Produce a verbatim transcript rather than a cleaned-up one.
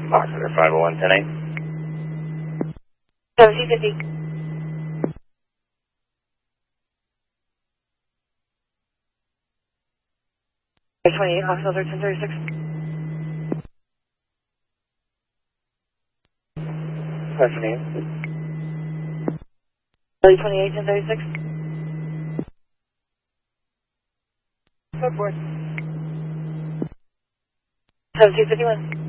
Foxtrot five oh one, ten eight. seventeen fifty. twenty-eight, Foxtrot thirteen thirty-six. five twenty-eight. twenty-eight, ten thirty-six. Four four. seventeen fifty-one.